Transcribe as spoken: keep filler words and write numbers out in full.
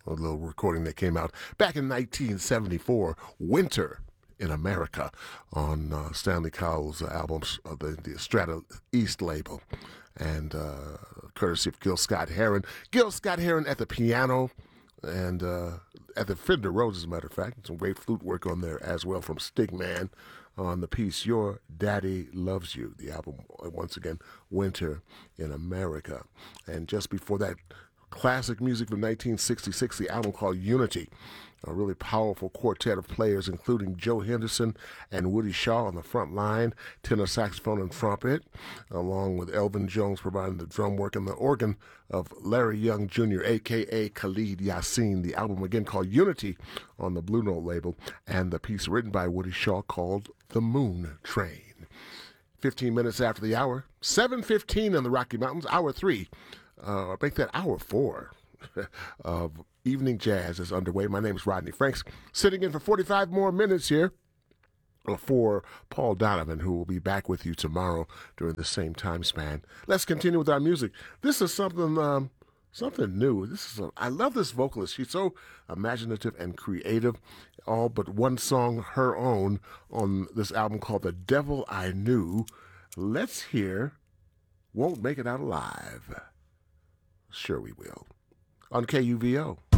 a little recording that came out back in nineteen seventy-four, Winter in America, on uh, Stanley Cowell's albums, uh, the, the Strata East label, and uh, courtesy of Gil Scott-Heron. Gil Scott-Heron at the piano, and uh, at the Fender Rhodes, as a matter of fact. Some great flute work on there as well from Stigman on the piece Your Daddy Loves You, the album, once again, Winter in America. And just before that, classic music from nineteen sixty-six, the album called Unity, a really powerful quartet of players, including Joe Henderson and Woody Shaw on the front line, tenor saxophone and trumpet, along with Elvin Jones providing the drum work, and the organ of Larry Young Junior, a k a. Khalid Yasin. The album, again, called Unity on the Blue Note label, and the piece written by Woody Shaw called The Moon Train. fifteen minutes after the hour, seven fifteen in the Rocky Mountains, hour three, uh, or make that hour four of Evening Jazz is underway. My name is Rodney Franks, sitting in for forty-five more minutes here for Paul Donovan, who will be back with you tomorrow during the same time span. Let's continue with our music. This is something um, something new. This is a, I love this vocalist. She's so imaginative and creative. All but one song, her own, on this album called The Devil I Knew. Let's hear Won't Make It Out Alive. Sure we will. On K U V O.